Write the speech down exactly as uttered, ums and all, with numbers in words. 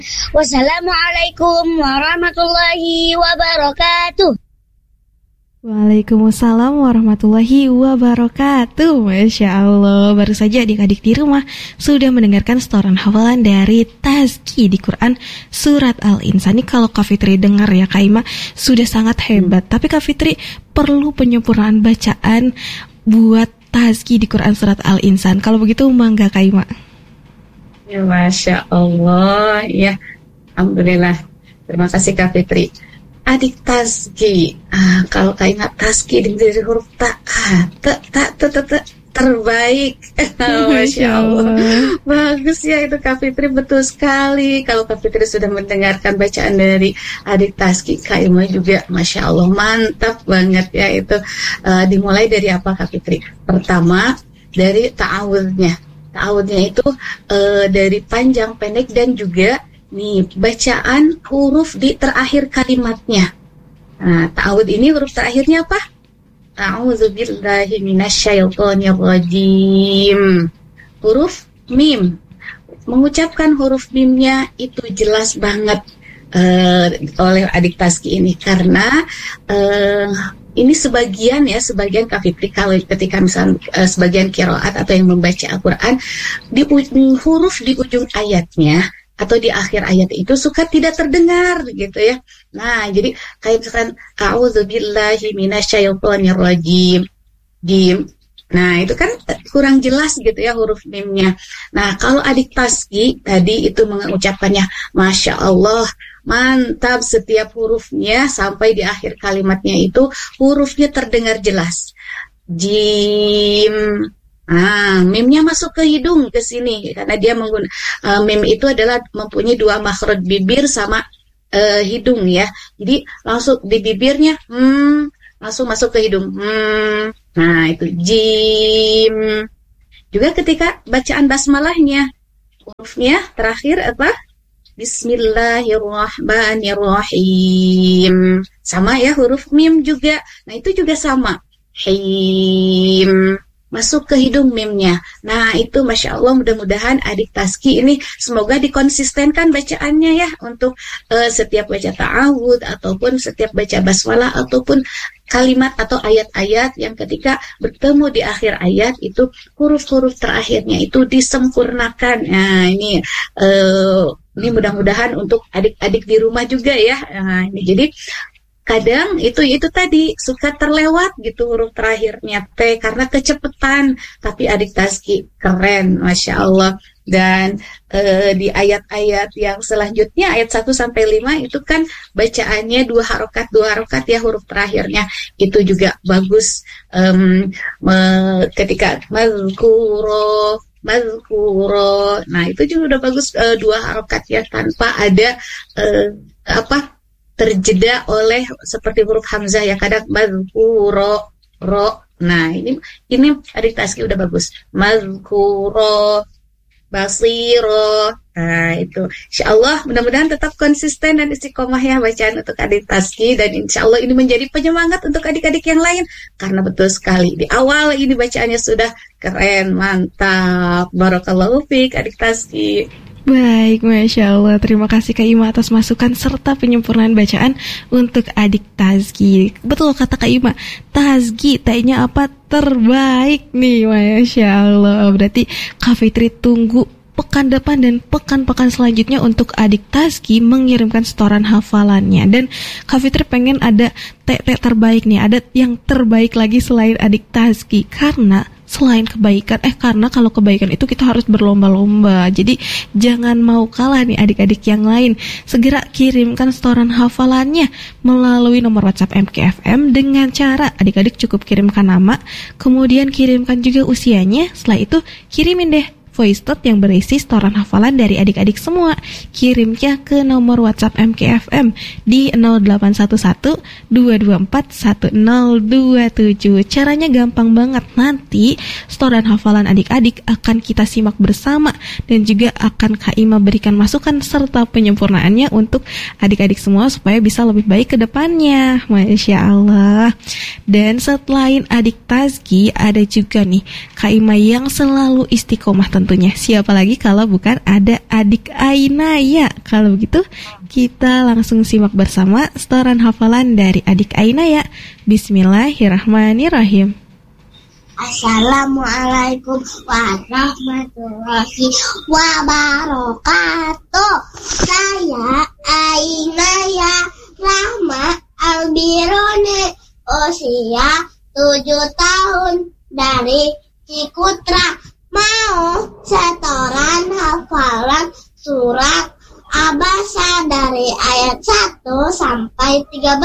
Wassalamualaikum warahmatullahi wabarakatuh. Waalaikumsalam warahmatullahi wabarakatuh. Masya Allah, baru saja adik-adik di rumah sudah mendengarkan setoran hafalan dari Tazki di Quran Surat Al-Insan. Ini kalau Kak Fitri dengar ya Kak Ima, sudah sangat hebat. Tapi Kak Fitri perlu penyempurnaan bacaan buat Tazki di Quran Surat Al-Insan. Kalau begitu mangga Kak Ima. Ya, Masya Allah. Ya, Alhamdulillah. Terima kasih Kak Fitri. Adik Tazki, ah, kalau Kak ingat Tazki dari huruf ta, ah, ta, ta, ta, ta, ta, terbaik. Masya Allah. Bagus ya itu Kak Fitri, betul sekali. Kalau Kak Fitri sudah mendengarkan bacaan dari adik Tazki, Kak Ima juga Masya Allah, mantap banget ya itu. Uh, dimulai dari apa Kak Fitri? Pertama, dari ta'awudnya. Ta'awudnya itu uh, dari panjang, pendek, dan juga nih, bacaan huruf di terakhir kalimatnya. Nah, ta'awud ini huruf terakhirnya apa? A'udzubillahi minasyaitonirrajim. Huruf mim. Mengucapkan huruf mimnya itu jelas banget uh, oleh adik Tazki ini. Karena uh, ini sebagian ya, sebagian Kak Fitri kalau ketika misalnya uh, sebagian qiraat atau yang membaca Al-Quran, di ujung huruf di ujung ayatnya atau di akhir ayat itu suka tidak terdengar gitu ya. Nah, jadi kayak misalkan a'udzubillahi minasyaitonirrajim. Jim. Nah, itu kan kurang jelas gitu ya huruf mimnya. Nah, kalau adik Tazki tadi itu mengucapkannya Masya Allah, mantap, setiap hurufnya sampai di akhir kalimatnya itu hurufnya terdengar jelas. Jim. Ah, mimnya masuk ke hidung ke sini karena dia menggunakan uh, mim itu adalah mempunyai dua makhraj bibir sama uh, hidung ya. Jadi langsung di bibirnya hmm, langsung masuk ke hidung. Hmm. Nah, itu jim. Juga ketika bacaan basmalahnya hurufnya terakhir apa? Bismillahirrahmanirrahim. Sama ya huruf mim juga. Nah, itu juga sama. Him. Masuk ke hidung mimnya. Nah, itu Masya Allah, mudah-mudahan adik Tazki ini semoga dikonsistenkan bacaannya ya untuk uh, setiap baca ta'awud ataupun setiap baca basmalah ataupun kalimat atau ayat-ayat yang ketika bertemu di akhir ayat itu huruf-huruf terakhirnya itu disempurnakan. Nah, ini uh, ini mudah-mudahan untuk adik-adik di rumah juga ya. Nah, ini jadi kadang itu itu tadi suka terlewat gitu huruf terakhirnya T karena kecepatan, tapi adik Tazki keren Masya Allah. Dan e, di ayat-ayat yang selanjutnya ayat satu sampai lima itu kan bacaannya dua harokat dua harokat ya huruf terakhirnya itu juga bagus. um, me, ketika mazkuro mazkuro, nah itu juga udah bagus, e, dua harokat ya tanpa ada e, apa terjeda oleh seperti huruf hamzah ya, kadang mazkuro ro. Nah, ini ini adik Tazki udah bagus. Mazkuro basiro. Nah, itu insyaallah mudah-mudahan tetap konsisten dan istiqomah ya bacaan untuk adik Tazki, dan insyaallah ini menjadi penyemangat untuk adik-adik yang lain karena betul sekali di awal ini bacaannya sudah keren, mantap. Barakallahu fiik adik Tazki. Baik, Masya Allah. Terima kasih Kak Ima atas masukan serta penyempurnaan bacaan untuk adik Tazki. Betul kata Kak Ima, Tazki T-nya apa? Terbaik nih, Masya Allah. Berarti Kak Fitri tunggu pekan depan dan pekan-pekan selanjutnya untuk adik Tazki mengirimkan setoran hafalannya. Dan Kak Fitri pengen ada T-T terbaik nih, ada yang terbaik lagi selain adik Tazki. Karena selain kebaikan, eh karena kalau kebaikan itu kita harus berlomba-lomba. Jadi jangan mau kalah nih adik-adik yang lain. Segera kirimkan setoran hafalannya melalui nomor WhatsApp M K F M dengan cara adik-adik cukup kirimkan nama, kemudian kirimkan juga usianya. Setelah itu kirimin deh voice note yang berisi setoran hafalan dari adik-adik semua. Kirimnya ke nomor WhatsApp M K F M di nol delapan satu satu dua dua empat satu nol dua tujuh. Caranya gampang banget. Nanti setoran hafalan adik-adik akan kita simak bersama dan juga akan Kak Ima berikan masukan serta penyempurnaannya untuk adik-adik semua supaya bisa lebih baik ke depannya. Masya Allah. Dan selain adik Tazki, ada juga nih Kak Ima yang selalu istiqomah tentunya. Siapa lagi kalau bukan ada adik Ainaya. Kalau begitu kita langsung simak bersama setoran hafalan dari adik Ainaya. Bismillahirrahmanirrahim. Assalamualaikum warahmatullahi wabarakatuh. Saya Ainaya Rahma Albirone, usia tujuh tahun, dari Cikutra. Mau setoran hafalan surat Abasa dari ayat satu sampai tiga belas.